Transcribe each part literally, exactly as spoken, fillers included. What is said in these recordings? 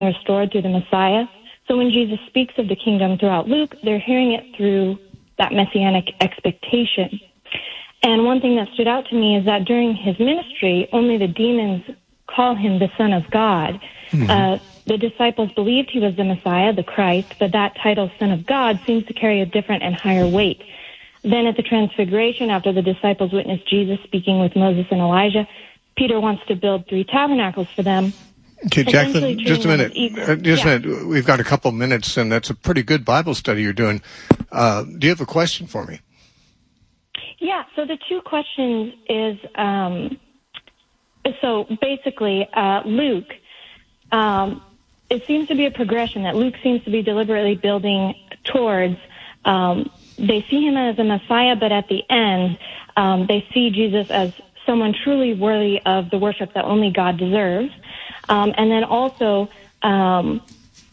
restored through the Messiah. So when Jesus speaks of the kingdom throughout Luke, they're hearing it through that messianic expectation. And one thing that stood out to me is that during his ministry, only the demons call him the Son of God. Mm-hmm. Uh, the disciples believed he was the Messiah, the Christ, but that title, Son of God, seems to carry a different and higher weight. Then at the Transfiguration, after the disciples witnessed Jesus speaking with Moses and Elijah, Peter wants to build three tabernacles for them. Okay, Jacqueline, just a minute. Uh, just yeah. a minute. We've got a couple minutes, and that's a pretty good Bible study you're doing. Uh, do you have a question for me? Yeah, so the two questions is, um, so basically, uh, Luke, um, it seems to be a progression that Luke seems to be deliberately building towards. Um, they see him as a Messiah, but at the end, um, they see Jesus as someone truly worthy of the worship that only God deserves. Um, and then also, um,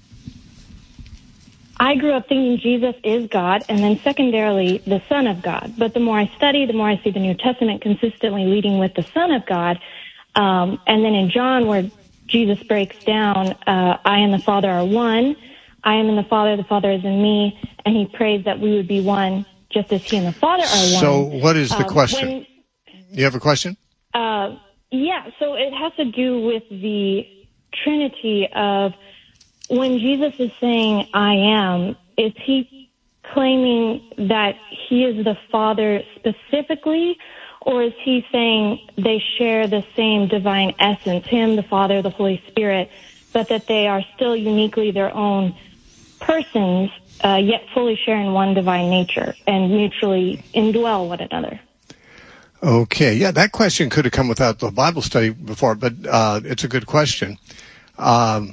I grew up thinking Jesus is God, and then secondarily, the Son of God. But the more I study, the more I see the New Testament consistently leading with the Son of God. Um, and then in John, where Jesus breaks down, uh, I and the Father are one. I am in the Father, the Father is in me. And he prays that we would be one, just as he and the Father are one. So what is the um, question? When, you have a question? Uh, yeah, so it has to do with the Trinity of when Jesus is saying, I am, is he claiming that he is the Father specifically, or is he saying they share the same divine essence, him, the Father, the Holy Spirit, but that they are still uniquely their own persons, uh, yet fully sharing one divine nature and mutually indwell one another? Okay, yeah, that question could have come without the Bible study before, but uh, it's a good question. Um,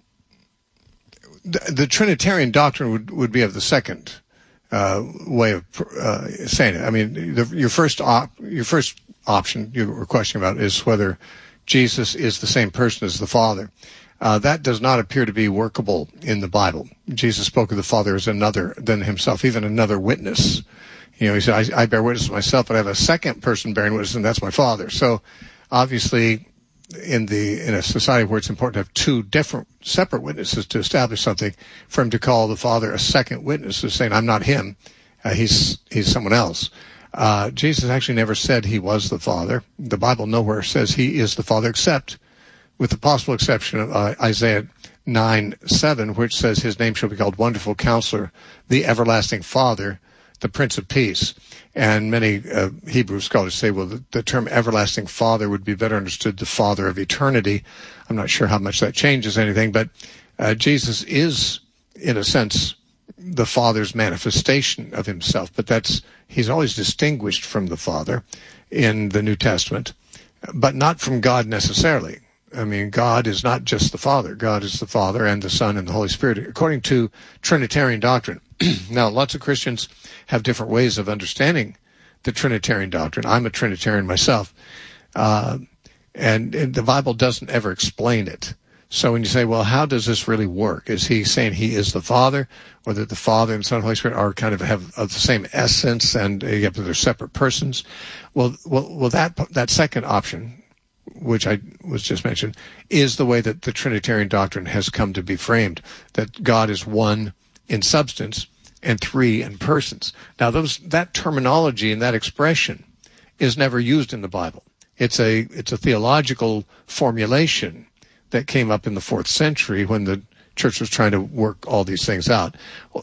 the, the Trinitarian doctrine would, would be of the second uh, way of uh, saying it. I mean, the, your first op, your first option you were questioning about is whether Jesus is the same person as the Father. Uh, that does not appear to be workable in the Bible. Jesus spoke of the Father as another than himself, even another witness. You know, he said, I, I bear witness to myself, but I have a second person bearing witness, and that's my Father. So, obviously, in the in a society where it's important to have two different, separate witnesses to establish something, for him to call the Father a second witness is saying, I'm not him, uh, he's he's someone else. Uh, Jesus actually never said he was the Father. The Bible nowhere says he is the Father, except with the possible exception of uh, Isaiah nine seven, which says his name shall be called Wonderful Counselor, the Everlasting Father, the Prince of Peace. And many uh, Hebrew scholars say, well, the, the term everlasting Father would be better understood the Father of eternity. I'm not sure how much that changes anything, but uh, Jesus is, in a sense, the Father's manifestation of himself. But that's he's always distinguished from the Father in the New Testament, but not from God necessarily. I mean, God is not just the Father. God is the Father and the Son and the Holy Spirit, according to Trinitarian doctrine. Now, lots of Christians have different ways of understanding the Trinitarian doctrine. I'm a Trinitarian myself. Uh, and, and the Bible doesn't ever explain it. So when you say, well, how does this really work? Is he saying he is the Father, or that the Father and Son and Holy Spirit are kind of have of the same essence and uh, yet they're separate persons? Well, well, well, that that second option, which I was just mentioned, is the way that the Trinitarian doctrine has come to be framed, that God is one in substance and three in persons. Now, those that terminology and that expression is never used in the Bible. It's a it's a theological formulation that came up in the fourth century when the church was trying to work all these things out.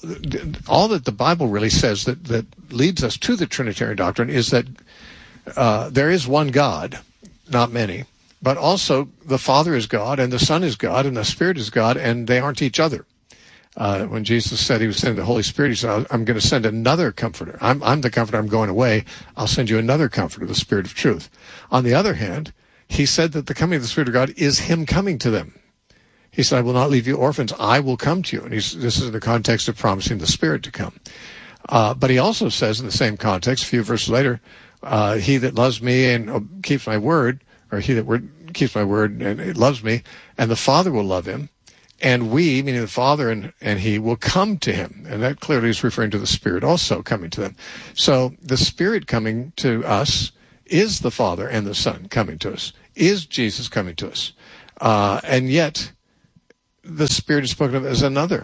All that the Bible really says that, that leads us to the Trinitarian doctrine is that uh, there is one God, not many, but also the Father is God and the Son is God and the Spirit is God, and they aren't each other. Uh, when Jesus said he was sending the Holy Spirit, he said, I'm going to send another comforter. I'm, I'm the comforter. I'm going away. I'll send you another comforter, the Spirit of truth. On the other hand, he said that the coming of the Spirit of God is him coming to them. He said, I will not leave you orphans. I will come to you. And he's, this is in the context of promising the Spirit to come. Uh, but he also says in the same context, a few verses later, uh, he that loves me and keeps my word, or he that word, keeps my word and loves me, and the Father will love him. And we, meaning the Father and, and he, will come to him. And that clearly is referring to the Spirit also coming to them. So the Spirit coming to us is the Father and the Son coming to us, is Jesus coming to us. Uh, and yet, the Spirit is spoken of as another.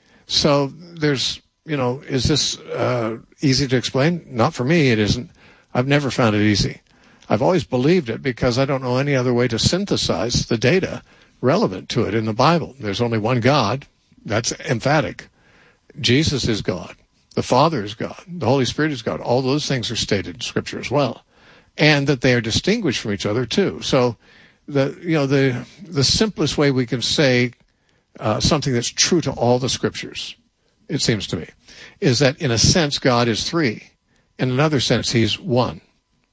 So there's, you know, is this uh, easy to explain? Not for me, it isn't. I've never found it easy. I've always believed it because I don't know any other way to synthesize the data relevant to it in the Bible. There's only one God. That's emphatic. Jesus is God. The Father is God. The Holy Spirit is God. All those things are stated in Scripture as well. And that they are distinguished from each other too. So the, you know, the, the simplest way we can say uh, something that's true to all the Scriptures, it seems to me, is that in a sense God is three. In another sense, he's one.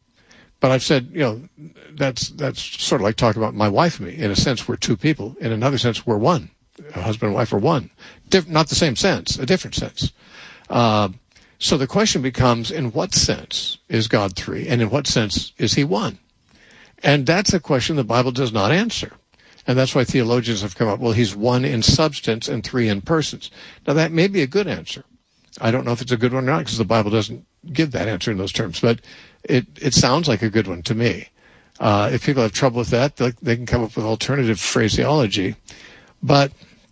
But I've said, you know, that's that's sort of like talking about my wife and me. In a sense, we're two people. In another sense, we're one. A husband and wife are one. Dif- not the same sense, a different sense. Uh, so the question becomes, in what sense is God three? And in what sense is he one? And that's a question the Bible does not answer. And that's why theologians have come up, well, he's one in substance and three in persons. Now, that may be a good answer. I don't know if it's a good one or not because the Bible doesn't give that answer in those terms. But it, it sounds like a good one to me. Uh, if people have trouble with that, they, they can come up with alternative phraseology. But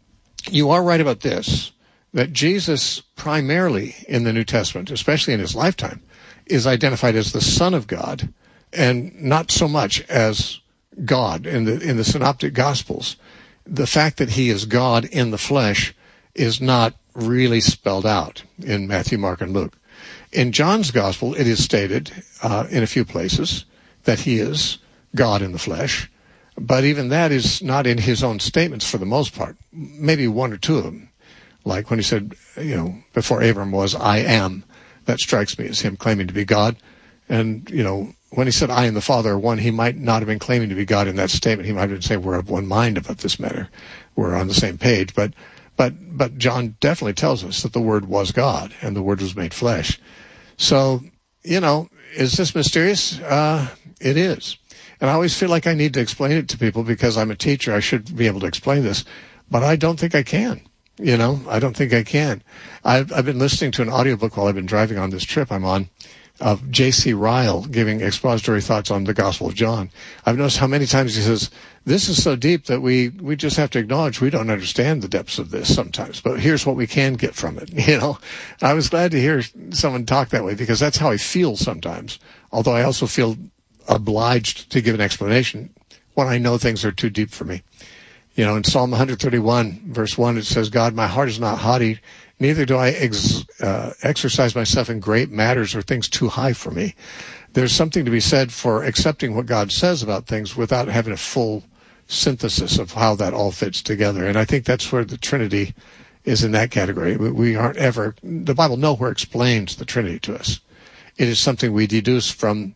you are right about this, that Jesus primarily in the New Testament, especially in his lifetime, is identified as the Son of God and not so much as God. In the in the Synoptic Gospels, the fact that he is God in the flesh is not really spelled out in Matthew, Mark, and Luke. In John's Gospel, it is stated uh, in a few places that he is God in the flesh, but even that is not in his own statements for the most part. Maybe one or two of them, like when he said, you know, before Abram was, I am. That strikes me as him claiming to be God. And, you know, when he said, I and the Father are one, he might not have been claiming to be God in that statement. He might have been saying, we're of one mind about this matter. We're on the same page. But But but John definitely tells us that the Word was God and the Word was made flesh. So, you know, is this mysterious? Uh, it is. And I always feel like I need to explain it to people because I'm a teacher. I should be able to explain this. But I don't think I can. You know, I don't think I can. I've, I've been listening to an audiobook while I've been driving on this trip I'm on of J C Ryle giving expository thoughts on the Gospel of John. I've noticed how many times he says, this is so deep that we, we just have to acknowledge we don't understand the depths of this sometimes, but here's what we can get from it. You know, I was glad to hear someone talk that way because that's how I feel sometimes, although I also feel obliged to give an explanation when I know things are too deep for me. You know, in Psalm one thirty-one, verse one, it says, God, my heart is not haughty, neither do I ex- uh, exercise myself in great matters or things too high for me. There's something to be said for accepting what God says about things without having a full synthesis of how that all fits together. And I think that's where the Trinity is in that category. We aren't ever, the Bible nowhere explains the Trinity to us. It is something we deduce from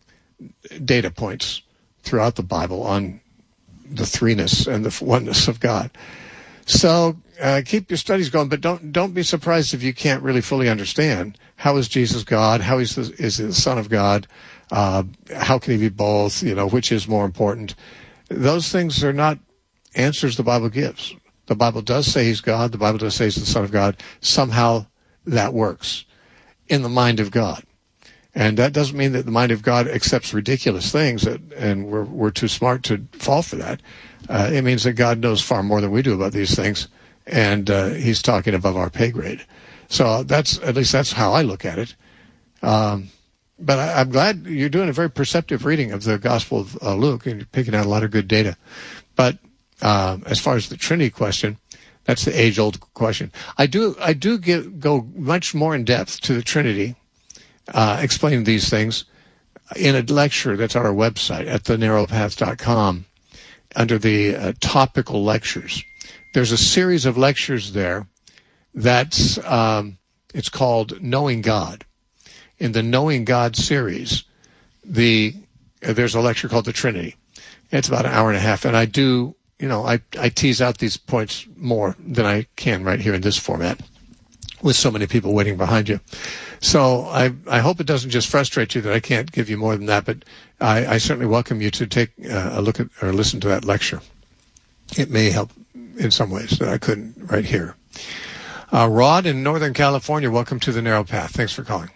data points throughout the Bible on the threeness and the oneness of God. So uh, keep your studies going, but don't don't be surprised if you can't really fully understand how is Jesus God, how is the, is he the Son of God, uh, how can he be both, you know, which is more important. Those things are not answers the Bible gives. The Bible does say he's God. The Bible does say he's the Son of God. Somehow that works in the mind of God. And that doesn't mean that the mind of God accepts ridiculous things that, and we're we're too smart to fall for that. Uh, it means that God knows far more than we do about these things, and uh, he's talking above our pay grade. So that's, at least that's how I look at it. Um, but I, I'm glad you're doing a very perceptive reading of the Gospel of uh, Luke, and you're picking out a lot of good data. But uh, as far as the Trinity question, that's the age-old question. I do I do get, go much more in depth to the Trinity, uh, explaining these things in a lecture that's on our website at the narrow path dot com under the uh, topical lectures. There's a series of lectures there that's, um, it's called Knowing God. In the Knowing God series, the uh, there's a lecture called the Trinity. It's about an hour and a half, and I do, you know, I, I tease out these points more than I can right here in this format with so many people waiting behind you. So I, I hope it doesn't just frustrate you that I can't give you more than that, but I, I certainly welcome you to take uh, a look at or listen to that lecture. It may help in some ways that I couldn't right here. Uh, Rod in Northern California, welcome to the Narrow Path. Thanks for calling.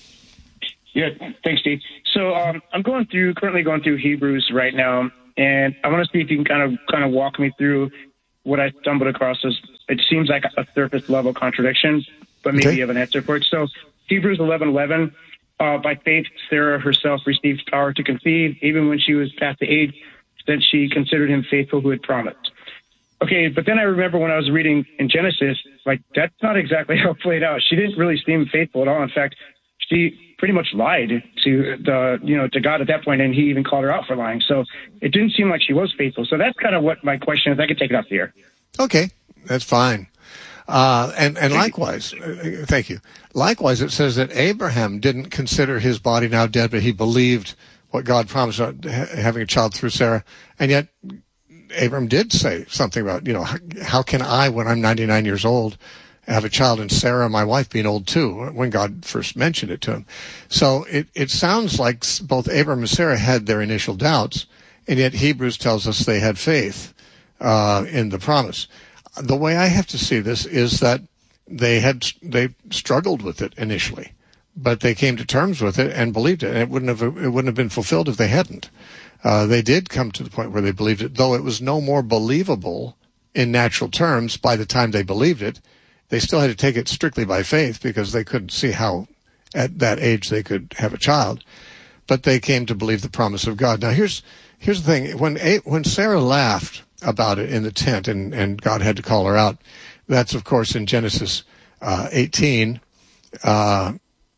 Yeah, thanks, Steve. So um, I'm going through, currently going through Hebrews right now, and I want to see if you can kind of kind of walk me through what I stumbled across is it seems like a surface level contradiction, but maybe Okay. you have an answer for it. So Hebrews eleven eleven, uh, by faith, Sarah herself received power to conceive, even when she was past the age that she considered him faithful who had promised. Okay, but then I remember when I was reading in Genesis, like, that's not exactly how it played out. She didn't really seem faithful at all. In fact, she pretty much lied to the, you know, to God at that point, and he even called her out for lying. So it didn't seem like she was faithful. So that's kind of what my question is. I could take it off the air. Okay, that's fine. Uh, and, and likewise, uh, thank you. Likewise, it says that Abraham didn't consider his body now dead, but he believed what God promised, uh, having a child through Sarah. And yet, Abram did say something about, you know, how, how can I, when I'm ninety-nine years old, have a child, and Sarah, my wife, being old too, when God first mentioned it to him. So it, it sounds like both Abram and Sarah had their initial doubts, and yet Hebrews tells us they had faith uh, in the promise. The way I have to see this is that they had they struggled with it initially, but they came to terms with it and believed it, and it wouldn't have it wouldn't have been fulfilled if they hadn't. Uh, they did come to the point where they believed it, though it was no more believable in natural terms by the time they believed it. They still had to take it strictly by faith because they couldn't see how at that age they could have a child. But they came to believe the promise of God. Now here's here's the thing. When when Sarah laughed about it in the tent and, and God had to call her out, that's of course in Genesis uh, eighteen uh,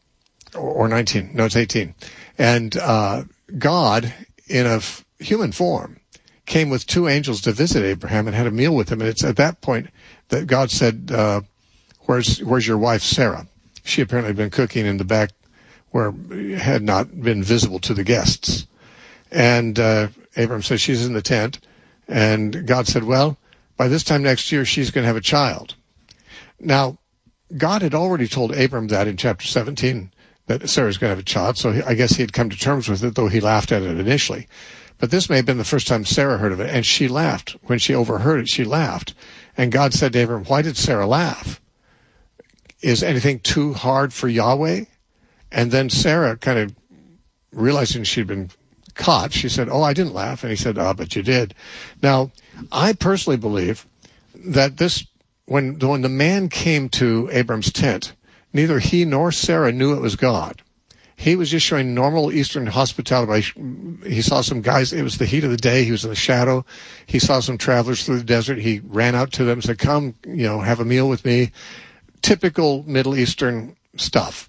or nineteen. No, it's eighteen. And uh, God, in a f- human form, came with two angels to visit Abraham and had a meal with him. And it's at that point that God said, uh, where's, where's your wife, Sarah? She apparently had been cooking in the back where had not been visible to the guests. And uh, Abraham said, she's in the tent. And God said, well, by this time next year, she's going to have a child. Now, God had already told Abram that in chapter seventeen, that Sarah's going to have a child, so he, I guess he had come to terms with it, though he laughed at it initially. But this may have been the first time Sarah heard of it, and she laughed. When she overheard it, she laughed. And God said to Abram, why did Sarah laugh? Is anything too hard for Yahweh? And then Sarah, kind of realizing she'd been caught, she said, oh, I didn't laugh. And he said, ah, but you did. Now, I personally believe that this, when, when the man came to Abram's tent, neither he nor Sarah knew it was God. He was just showing normal Eastern hospitality. He saw some guys. It was the heat of the day. He was in the shadow. He saw some travelers through the desert. He ran out to them and said, come, you know, have a meal with me. Typical Middle Eastern stuff.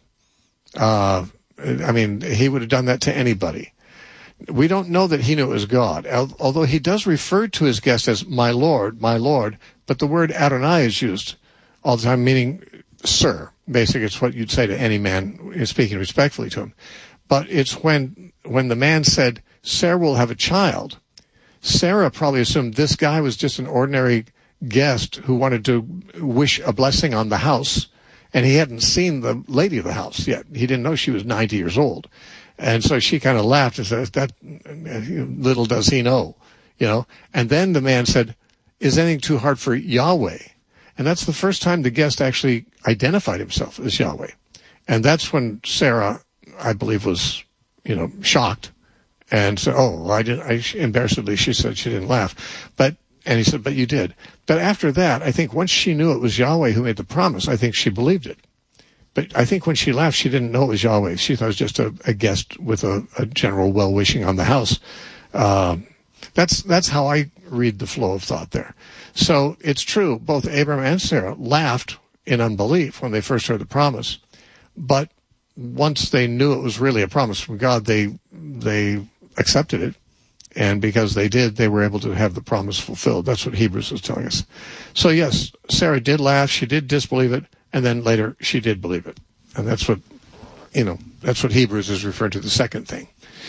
Uh, I mean, he would have done that to anybody. We don't know that he knew it was God, although he does refer to his guest as my Lord, my Lord, but the word Adonai is used all the time, meaning sir. Basically, it's what you'd say to any man, speaking respectfully to him. But it's when when the man said, Sarah will have a child, Sarah probably assumed this guy was just an ordinary guest who wanted to wish a blessing on the house, and he hadn't seen the lady of the house yet. He didn't know she was ninety years old. And so she kind of laughed and said, that little does he know, you know. And then the man said, is anything too hard for Yahweh? And that's the first time the guest actually identified himself as Yahweh. And that's when Sarah, I believe, was, you know, shocked and said, oh, I didn't, I, embarrassedly, she said she didn't laugh. But, and he said, but you did. But after that, I think once she knew it was Yahweh who made the promise, I think she believed it. But I think when she laughed, she didn't know it was Yahweh. She thought it was just a, a guest with a, a general well-wishing on the house. Um, that's, that's how I read the flow of thought there. So it's true, both Abram and Sarah laughed in unbelief when they first heard the promise. But once they knew it was really a promise from God, they they accepted it. And because they did, they were able to have the promise fulfilled. That's what Hebrews is telling us. So yes, Sarah did laugh, she did disbelieve it, and then later she did believe it. And that's what, you know, that's what Hebrews is referring to, the second thing.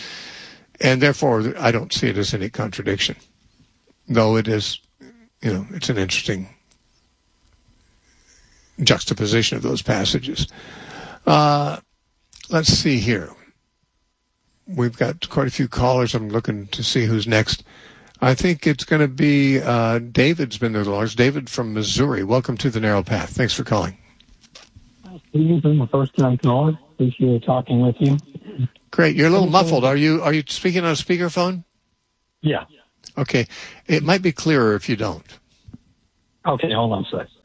And therefore, I don't see it as any contradiction. Though it is, you know, it's an interesting juxtaposition of those passages. Uh, let's see here. We've got quite a few callers. I'm looking to see who's next. I think it's going to be uh, David's been there the longest. David from Missouri. Welcome to the Narrow Path. Thanks for calling. Steve, I'm a first-time caller. Appreciate talking with you. Great. You're a little muffled. Are you Are you speaking on a speakerphone? Yeah. Okay. It might be clearer if you don't. Okay, hold on a sec.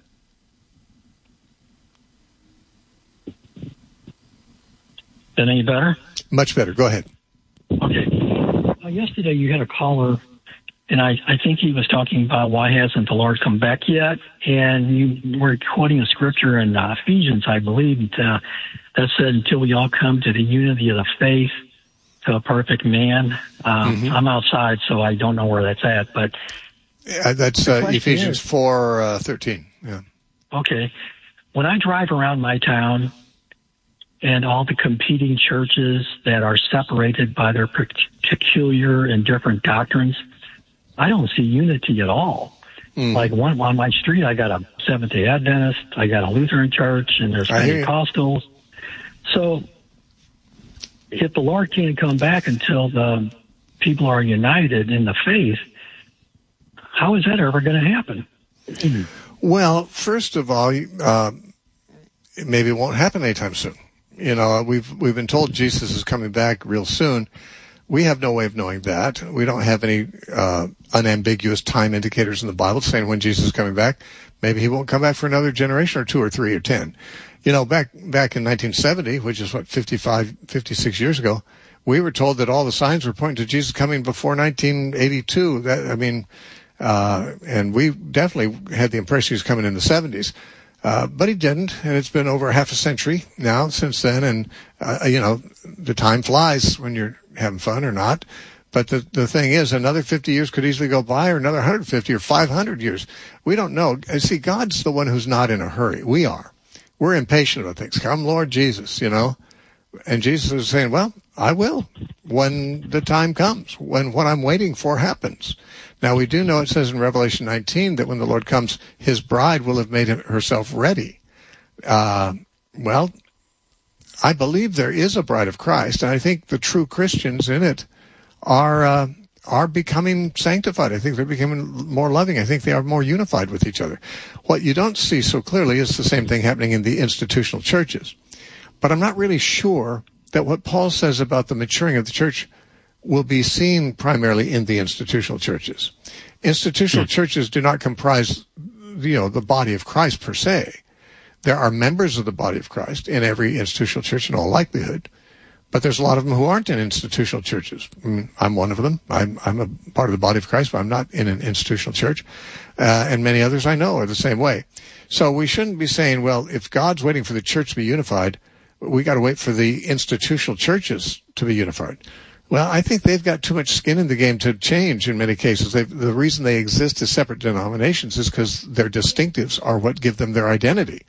That any better? Much better. Go ahead. Okay. Uh, yesterday you had a caller, and I, I think he was talking about why hasn't the Lord come back yet? And you were quoting a scripture in uh, Ephesians, I believe, uh, that said, until we all come to the unity of the faith, to a perfect man. Um, mm-hmm. I'm outside, so I don't know where that's at, but... Yeah, that's uh, Ephesians four thirteen. Yeah. Okay. When I drive around my town and all the competing churches that are separated by their peculiar and different doctrines, I don't see unity at all. Mm. Like one on my street, I got a Seventh-day Adventist, I got a Lutheran church, and there's Pentecostals. So if the Lord can't come back until the people are united in the faith, how is that ever going to happen? Well, first of all, uh, maybe it won't happen anytime soon. You know, we've we've been told Jesus is coming back real soon. We have no way of knowing that. We don't have any uh, unambiguous time indicators in the Bible saying when Jesus is coming back. Maybe he won't come back for another generation or two or three or ten. You know, back back in nineteen seventy, which is what, fifty-five, fifty-six years ago, we were told that all the signs were pointing to Jesus coming before nineteen eighty-two. That, I mean, uh, and we definitely had the impression he was coming in the seventies. Uh, but he didn't, and it's been over half a century now since then, and, uh, you know, the time flies when you're having fun or not. But the, the thing is, another fifty years could easily go by, or another one hundred fifty or five hundred years. We don't know. See, God's the one who's not in a hurry. We are. We're impatient about things. Come, Lord Jesus, you know. And Jesus is saying, well, I will when the time comes, when what I'm waiting for happens. Now, we do know it says in Revelation nineteen that when the Lord comes, his bride will have made herself ready. Uh, well, I believe there is a bride of Christ, and I think the true Christians in it are uh, are becoming sanctified. I think they're becoming more loving. I think they are more unified with each other. What you don't see so clearly is the same thing happening in the institutional churches. But I'm not really sure that what Paul says about the maturing of the church will be seen primarily in the institutional churches. Institutional mm. churches do not comprise, you know, the body of Christ per se. There are members of the body of Christ in every institutional church in all likelihood, but there's a lot of them who aren't in institutional churches. I mean, I'm one of them. I'm, I'm a part of the body of Christ, but I'm not in an institutional church. Uh, and many others I know are the same way. So we shouldn't be saying, well, if God's waiting for the church to be unified, we got to wait for the institutional churches to be unified. Well, I think they've got too much skin in the game to change in many cases. They've, the reason they exist as separate denominations is because their distinctives are what give them their identity.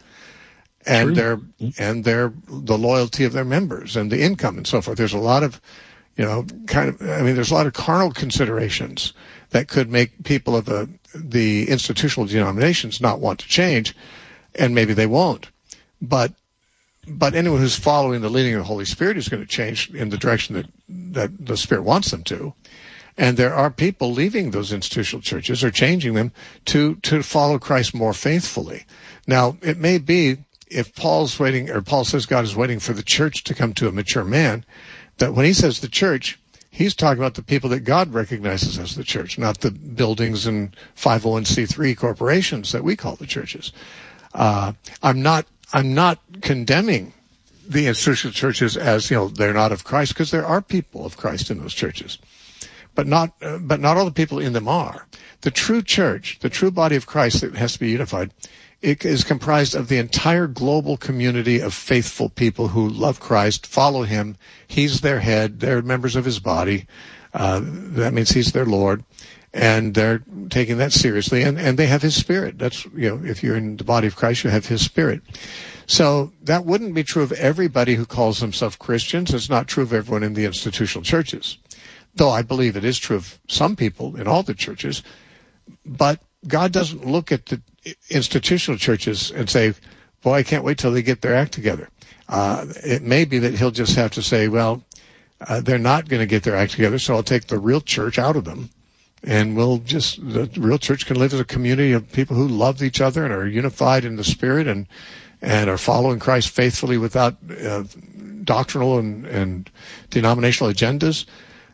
And their and their the loyalty of their members and the income and so forth. There's a lot of, you know, kind of. I mean, there's a lot of carnal considerations that could make people of the the institutional denominations not want to change, and maybe they won't. But but anyone who's following the leading of the Holy Spirit is going to change in the direction that that the Spirit wants them to. And there are people leaving those institutional churches or changing them to to follow Christ more faithfully. Now, it may be, if Paul's waiting, or Paul says God is waiting for the church to come to a mature man, that when he says the church, he's talking about the people that God recognizes as the church, not the buildings and five oh one c three corporations that we call the churches. Uh, I'm not, I'm not condemning the institutional churches as, you know, they're not of Christ, because there are people of Christ in those churches. But not, uh, but not all the people in them are. The true church, the true body of Christ that has to be unified, it is comprised of the entire global community of faithful people who love Christ, follow him. He's their head. They're members of his body. Uh, that means he's their Lord. And they're taking that seriously. And, and they have his Spirit. That's, you know, if you're in the body of Christ, you have his Spirit. So that wouldn't be true of everybody who calls themselves Christians. It's not true of everyone in the institutional churches. Though I believe it is true of some people in all the churches. But God doesn't look at the institutional churches and say, boy, I can't wait till they get their act together. Uh, it may be that he'll just have to say, well, uh, they're not going to get their act together, so I'll take the real church out of them. And we'll just, the real church can live as a community of people who love each other and are unified in the Spirit and, and are following Christ faithfully without uh, doctrinal and, and denominational agendas.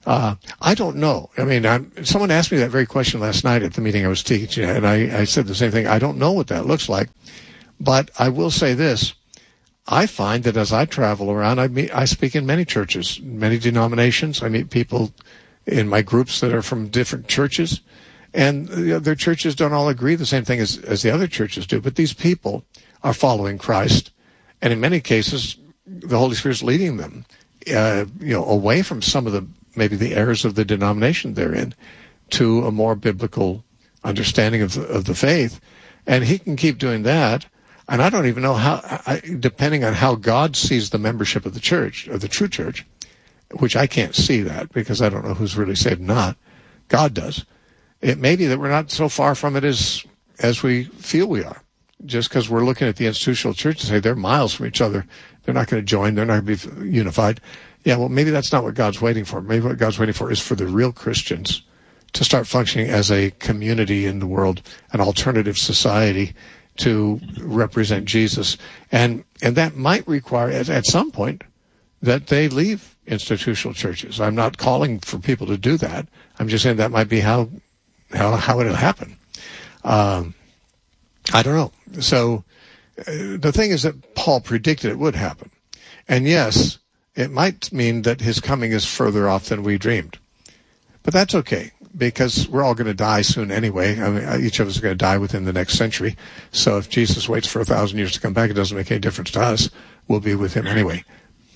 Uh, I don't know. I mean, I'm, someone asked me that very question last night at the meeting I was teaching, and I, I said the same thing. I don't know what that looks like, but I will say this. I find that as I travel around, I meet, I speak in many churches, many denominations. I meet people in my groups that are from different churches, and you know, their churches don't all agree the same thing as, as the other churches do, but these people are following Christ, and in many cases, the Holy Spirit's leading them, uh, you know, away from some of the maybe the errors of the denomination they're in, to a more biblical understanding of the, of the faith. And he can keep doing that. And I don't even know how, I, depending on how God sees the membership of the church, of the true church, which I can't see that because I don't know who's really saved and not. God does. It may be that we're not so far from it as, as we feel we are. Just because we're looking at the institutional church and say they're miles from each other. They're not going to join. They're not going to be unified. Yeah, well, maybe that's not what God's waiting for. Maybe what God's waiting for is for the real Christians to start functioning as a community in the world, an alternative society to represent Jesus. And and that might require, at, at some point, that they leave institutional churches. I'm not calling for people to do that. I'm just saying that might be how how, how it'll happen. Um, I don't know. So uh, the thing is that Paul predicted it would happen. And yes, it might mean that his coming is further off than we dreamed. But that's okay, because we're all going to die soon anyway. I mean, each of us is going to die within the next century. So if Jesus waits for a thousand years to come back, it doesn't make any difference to us. We'll be with him anyway.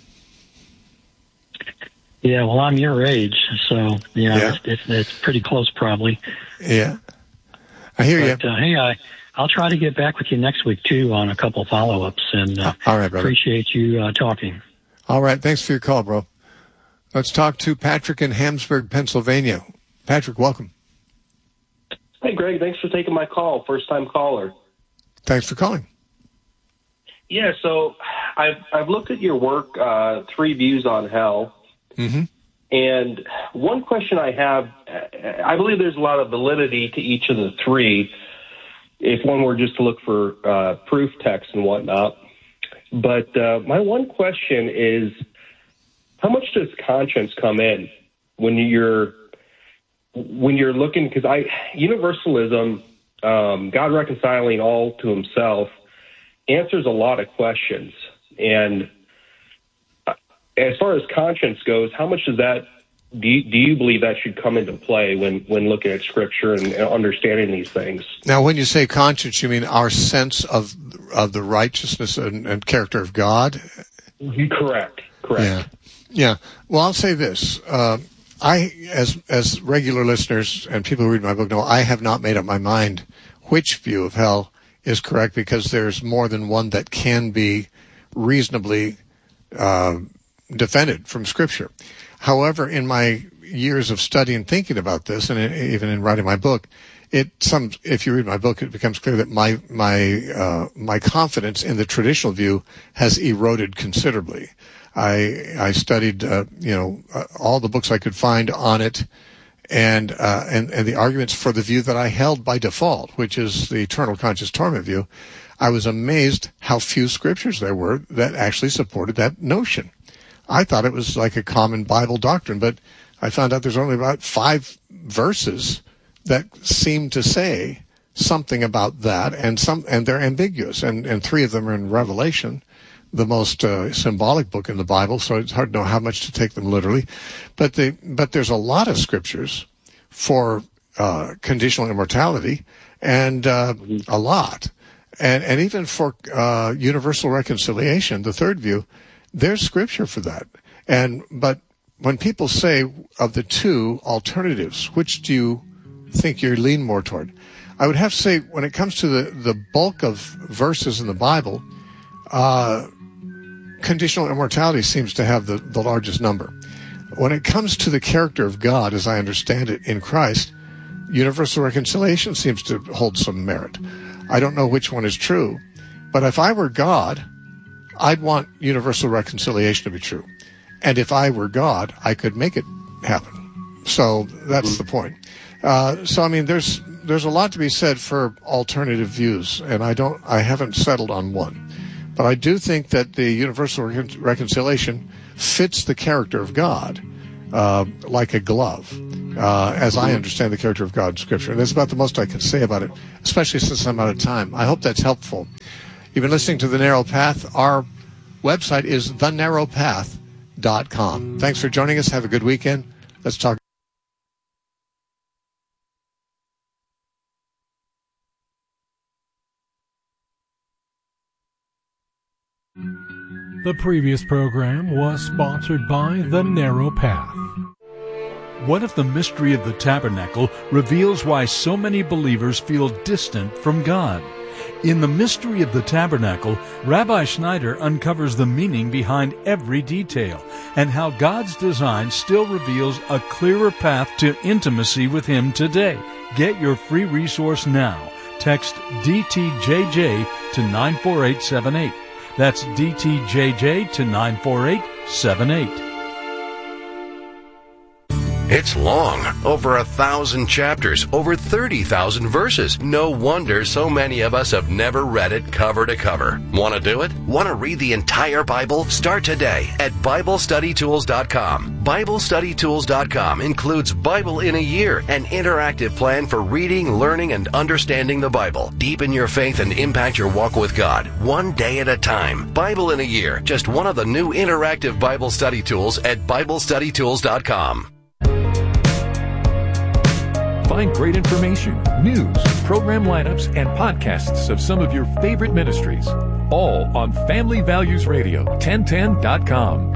Yeah, well, I'm your age, so you know, yeah. it's, it's, it's pretty close probably. Yeah, I hear but, you. Uh, hey, I, I'll try to get back with you next week, too, on a couple follow-ups, and uh, all right, brother. Appreciate you uh, talking. All right, thanks for your call, bro. Let's talk to Patrick in Hamsburg, Pennsylvania. Patrick, welcome. Hey, Greg, thanks for taking my call. First-time caller. Thanks for calling. Yeah, so I've, I've looked at your work, uh, Three Views on Hell, mm-hmm. and one question I have, I believe there's a lot of validity to each of the three, if one were just to look for uh, proof text and whatnot. But uh, my one question is, how much does conscience come in when you're when you're looking? Because I universalism, um, God reconciling all to Himself, answers a lot of questions. And as far as conscience goes, how much does that do you, do you believe that should come into play when, when looking at Scripture and understanding these things? Now, when you say conscience, you mean our sense of of the righteousness and, and character of God? Correct. Correct. Yeah. Yeah. Well, I'll say this. Uh, I, as as regular listeners and people who read my book know, I have not made up my mind which view of hell is correct, because there's more than one that can be reasonably uh, defended from Scripture. However, in my years of study and thinking about this, and even in writing my book, it some if you read my book, it becomes clear that my my uh, my confidence in the traditional view has eroded considerably. I I studied uh, you know uh, all the books I could find on it, and uh, and and the arguments for the view that I held by default, which is the eternal conscious torment view. I was amazed how few scriptures there were that actually supported that notion. I thought it was like a common Bible doctrine, but I found out there's only about five verses that seem to say something about that, and some, and they're ambiguous, and, and three of them are in Revelation, the most uh, symbolic book in the Bible, so it's hard to know how much to take them literally. But the, but there's a lot of scriptures for uh, conditional immortality, and uh, a lot. And, and even for uh, universal reconciliation, the third view, there's scripture for that. And but when people say of the two alternatives, which do you think you lean more toward? I would have to say, when it comes to the, the bulk of verses in the Bible, uh, conditional immortality seems to have the, the largest number. When it comes to the character of God, as I understand it in Christ, universal reconciliation seems to hold some merit. I don't know which one is true, but if I were God, I'd want universal reconciliation to be true. And if I were God, I could make it happen. So that's the point. Uh, so, I mean, there's there's a lot to be said for alternative views, and I don't, I haven't settled on one. But I do think that the universal recon- reconciliation fits the character of God, uh, like a glove, uh, as I understand the character of God in Scripture. And that's about the most I can say about it, especially since I'm out of time. I hope that's helpful. You've been listening to The Narrow Path. Our website is the narrow path dot com. Thanks for joining us. Have a good weekend. Let's talk. The previous program was sponsored by The Narrow Path. What if the mystery of the tabernacle reveals why so many believers feel distant from God? In The Mystery of the Tabernacle, Rabbi Schneider uncovers the meaning behind every detail and how God's design still reveals a clearer path to intimacy with Him today. Get your free resource now. Text D T J J to nine four eight seven eight. That's D T J J to nine four eight seven eight. It's long, over a thousand chapters, over thirty thousand verses. No wonder so many of us have never read it cover to cover. Want to do it? Want to read the entire Bible? Start today at Bible Study Tools dot com. Bible Study Tools dot com includes Bible in a Year, an interactive plan for reading, learning, and understanding the Bible. Deepen your faith and impact your walk with God, one day at a time. Bible in a Year, just one of the new interactive Bible study tools at Bible Study Tools dot com. Find great information, news, program lineups, and podcasts of some of your favorite ministries, all on Family Values Radio, ten ten dot com.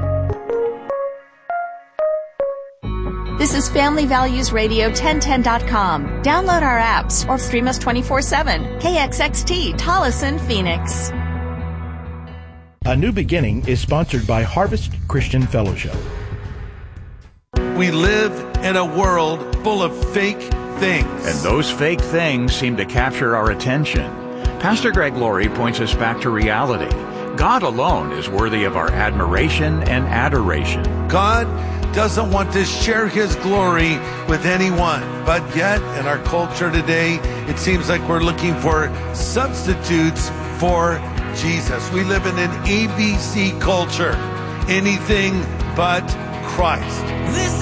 This is Family Values Radio, ten ten dot com. Download our apps or stream us twenty-four seven. K X X T, Tolleson, Phoenix. A New Beginning is sponsored by Harvest Christian Fellowship. We live in a world full of fake things. And those fake things seem to capture our attention. Pastor Greg Laurie points us back to reality. God alone is worthy of our admiration and adoration. God doesn't want to share His glory with anyone. But yet, in our culture today, it seems like we're looking for substitutes for Jesus. We live in an A B C culture. Anything but Christ. This